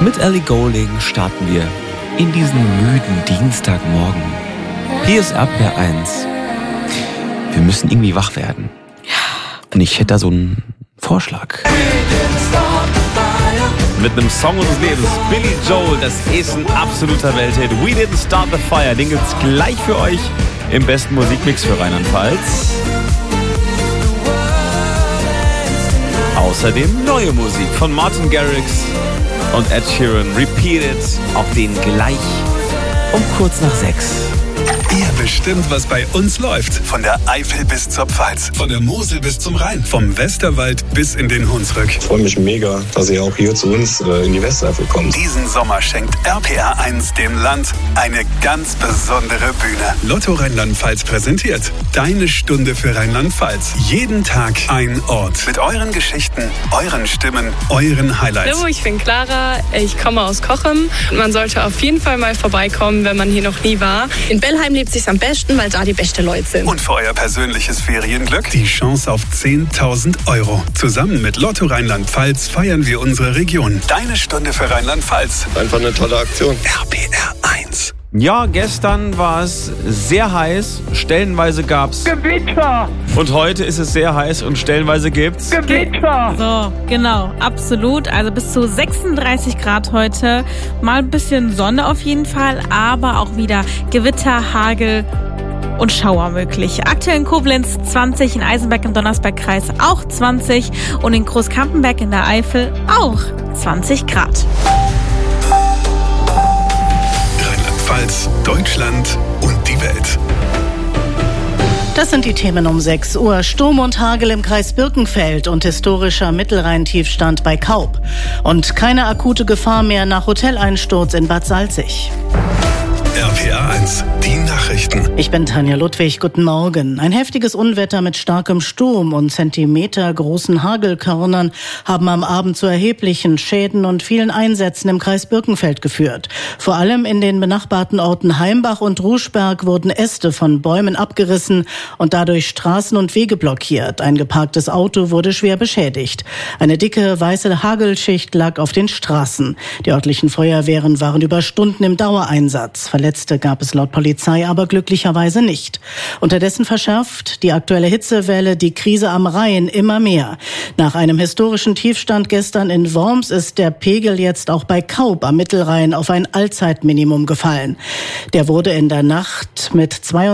Mit Ellie Goulding starten wir in diesen müden Dienstagmorgen. Hier ist RPR 1. Wir müssen irgendwie wach werden. Und ich hätte da so einen Vorschlag. Mit einem Song unseres Lebens, Billy Joel, das ist ein absoluter Welthit. We Didn't Start the Fire, den gibt's gleich für euch im besten Musikmix für Rheinland-Pfalz. Außerdem neue Musik von Martin Garrix und Ed Sheeran, Repeated, auch den gleich um kurz nach 6. Ihr bestimmt, was bei uns läuft. Von der Eifel bis zur Pfalz, von der Mosel bis zum Rhein, vom Westerwald bis in den Hunsrück. Ich freue mich mega, dass ihr auch hier zu uns in die Westeifel kommt. Diesen Sommer schenkt RPR 1 dem Land eine ganz besondere Bühne. Lotto Rheinland-Pfalz präsentiert Deine Stunde für Rheinland-Pfalz. Jeden Tag ein Ort. Mit euren Geschichten, euren Stimmen, euren Highlights. Hallo, ich bin Clara, ich komme aus Cochem. Man sollte auf jeden Fall mal vorbeikommen, wenn man hier noch nie war. In Bellheim lebt sich's am besten, weil da die beste Leute sind. Und für euer persönliches Ferienglück die Chance auf 10.000 €. Zusammen mit Lotto Rheinland-Pfalz feiern wir unsere Region. Deine Stunde für Rheinland-Pfalz. Einfach eine tolle Aktion. RPR 1. Ja, gestern war es sehr heiß, stellenweise gab's Gewitter! Und heute ist es sehr heiß und stellenweise gibt's Gewitter! So, genau, absolut. Also bis zu 36 Grad heute. Mal ein bisschen Sonne auf jeden Fall, aber auch wieder Gewitter, Hagel und Schauer möglich. Aktuell in Koblenz 20, in Eisenberg im Donnersbergkreis auch 20 und in Großkampenberg in der Eifel auch 20 Grad. Rheinland-Pfalz, Deutschland und die Welt. Das sind die Themen um 6 Uhr. Sturm und Hagel im Kreis Birkenfeld und historischer Mittelrhein-Tiefstand bei Kaub. Und keine akute Gefahr mehr nach Hoteleinsturz in Bad Salzig. RPR 1, die Nachrichten. Ich bin Tanja Ludwig, guten Morgen. Ein heftiges Unwetter mit starkem Sturm und zentimetergroßen Hagelkörnern haben am Abend zu erheblichen Schäden und vielen Einsätzen im Kreis Birkenfeld geführt. Vor allem in den benachbarten Orten Heimbach und Ruschberg wurden Äste von Bäumen abgerissen und dadurch Straßen und Wege blockiert. Ein geparktes Auto wurde schwer beschädigt. Eine dicke weiße Hagelschicht lag auf den Straßen. Die örtlichen Feuerwehren waren über Stunden im Dauereinsatz. Verletzte gab es laut Polizei aber glücklicherweise nicht. Unterdessen verschärft die aktuelle Hitzewelle die Krise am Rhein immer mehr. Nach einem historischen Tiefstand gestern in Worms ist der Pegel jetzt auch bei Kaub am Mittelrhein auf ein Allzeitminimum gefallen. Der wurde in der Nacht mit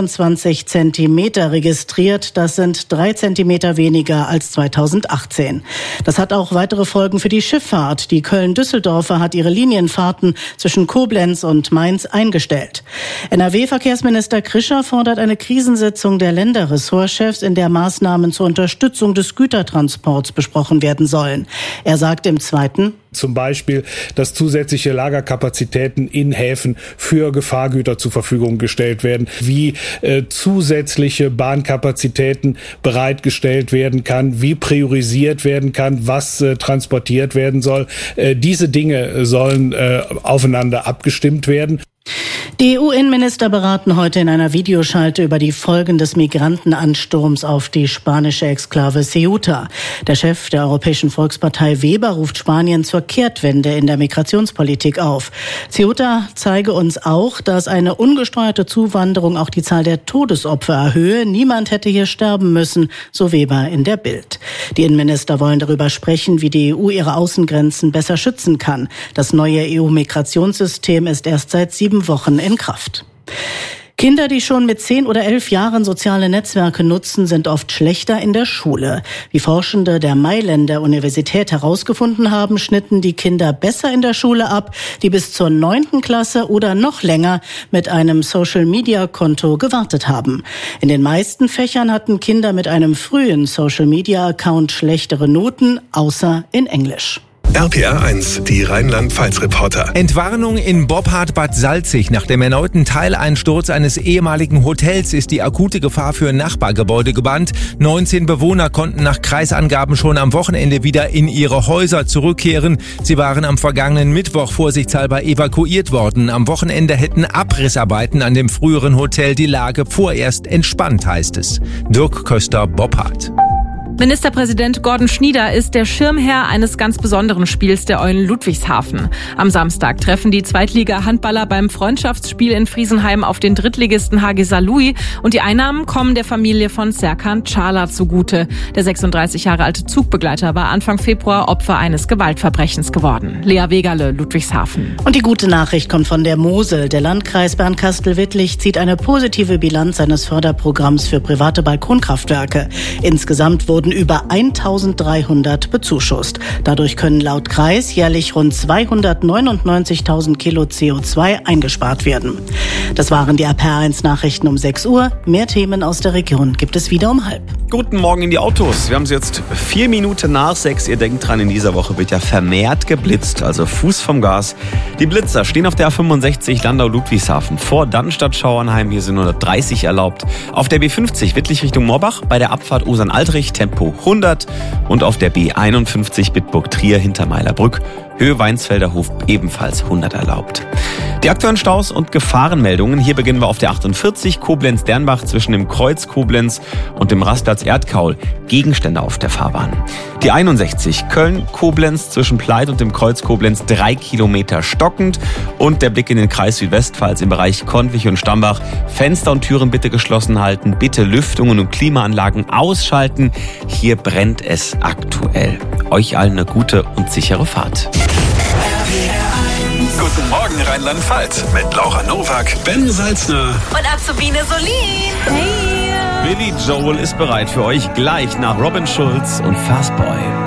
22 Zentimeter registriert. Das sind 3 Zentimeter weniger als 2018. Das hat auch weitere Folgen für die Schifffahrt. Die Köln-Düsseldorfer hat ihre Linienfahrten zwischen Koblenz und Mainz eingestellt. NRW-Verkehrsminister Krischer fordert eine Krisensitzung der Länderressortchefs, in der Maßnahmen zur Unterstützung des Gütertransports besprochen werden sollen. Er sagt im Zweiten: Zum Beispiel, dass zusätzliche Lagerkapazitäten in Häfen für Gefahrgüter zur Verfügung gestellt werden, wie zusätzliche Bahnkapazitäten bereitgestellt werden kann, wie priorisiert werden kann, was transportiert werden soll. Diese Dinge sollen aufeinander abgestimmt werden. Die EU-Innenminister beraten heute in einer Videoschalte über die Folgen des Migrantenansturms auf die spanische Exklave Ceuta. Der Chef der Europäischen Volkspartei Weber ruft Spanien zur Kehrtwende in der Migrationspolitik auf. Ceuta zeige uns auch, dass eine ungesteuerte Zuwanderung auch die Zahl der Todesopfer erhöhe. Niemand hätte hier sterben müssen, so Weber in der Bild. Die Innenminister wollen darüber sprechen, wie die EU ihre Außengrenzen besser schützen kann. Das neue EU-Migrationssystem ist erst seit 7 Wochen in Kraft. Kinder, die schon mit 10 oder 11 Jahren soziale Netzwerke nutzen, sind oft schlechter in der Schule. Wie Forschende der Mailänder Universität herausgefunden haben, schnitten die Kinder besser in der Schule ab, die bis zur 9. Klasse oder noch länger mit einem Social-Media-Konto gewartet haben. In den meisten Fächern hatten Kinder mit einem frühen Social-Media-Account schlechtere Noten, außer in Englisch. RPR 1, die Rheinland-Pfalz-Reporter. Entwarnung in Boppard Bad Salzig. Nach dem erneuten Teileinsturz eines ehemaligen Hotels ist die akute Gefahr für Nachbargebäude gebannt. 19 Bewohner konnten nach Kreisangaben schon am Wochenende wieder in ihre Häuser zurückkehren. Sie waren am vergangenen Mittwoch vorsichtshalber evakuiert worden. Am Wochenende hätten Abrissarbeiten an dem früheren Hotel die Lage vorerst entspannt, heißt es. Dirk Köster, Boppard. Ministerpräsident Gordon Schnieder ist der Schirmherr eines ganz besonderen Spiels der Eulen Ludwigshafen. Am Samstag treffen die Zweitliga-Handballer beim Freundschaftsspiel in Friesenheim auf den Drittligisten HG Saarlouis und die Einnahmen kommen der Familie von Serkan Çağlar zugute. Der 36 Jahre alte Zugbegleiter war Anfang Februar Opfer eines Gewaltverbrechens geworden. Lea Wegerle, Ludwigshafen. Und die gute Nachricht kommt von der Mosel. Der Landkreis Bernkastel-Wittlich zieht eine positive Bilanz seines Förderprogramms für private Balkonkraftwerke. Insgesamt wurden über 1.300 bezuschusst. Dadurch können laut Kreis jährlich rund 299.000 Kilo CO2 eingespart werden. Das waren die RPR1 Nachrichten um 6 Uhr. Mehr Themen aus der Region gibt es wieder um 5:30. Guten Morgen in die Autos. Wir haben es jetzt 4 Minuten nach 6. Ihr denkt dran, in dieser Woche wird ja vermehrt geblitzt, also Fuß vom Gas. Die Blitzer stehen auf der A65 Landau-Ludwigshafen vor Dannstatt-Schauernheim. Hier sind 130 erlaubt. Auf der B50 Wittlich Richtung Morbach bei der Abfahrt Usern-Altrich Tempo 100 und auf der B51 Bitburg-Trier hinter Meilerbrück Höhe Weinsfelder Hof ebenfalls 100 erlaubt. Die aktuellen Staus und Gefahrenmeldungen. Hier beginnen wir auf der 48 Koblenz-Dernbach zwischen dem Kreuz Koblenz und dem Rastplatz Erdkaul. Gegenstände auf der Fahrbahn. Die 61 Köln-Koblenz zwischen Pleit und dem Kreuz Koblenz 3 Kilometer stockend. Und der Blick in den Kreis Südwestpfalz im Bereich Konwich und Stambach. Fenster und Türen bitte geschlossen halten. Bitte Lüftungen und Klimaanlagen ausschalten. Hier brennt es aktuell. Euch allen eine gute und sichere Fahrt. Guten Morgen Rheinland-Pfalz mit Laura Nowak, Ben Salzner Und Azubine Solin. Hey! Billy Joel ist bereit für euch gleich nach Robin Schulz und Fastboy.